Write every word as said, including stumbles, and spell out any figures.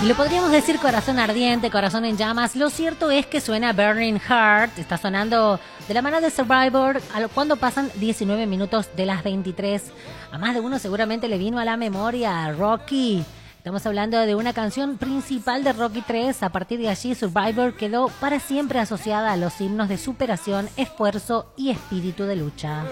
Y lo podríamos decir corazón ardiente, corazón en llamas. Lo cierto es que suena Burning Heart. Está sonando de la mano de Survivor cuando pasan diecinueve minutos de las veintitrés. A más de uno seguramente le vino a la memoria Rocky. Estamos hablando de una canción principal de Rocky tres. A partir de allí, Survivor quedó para siempre asociada a los himnos de superación, esfuerzo y espíritu de lucha.